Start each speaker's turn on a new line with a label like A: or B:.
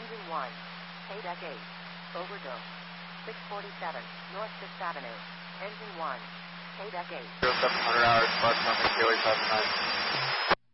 A: Engine 1. Paydeck 8. Overdose. 647 North 6th Avenue. Engine 1. Paydeck 8.
B: 0700 hours, bus number KOA 59.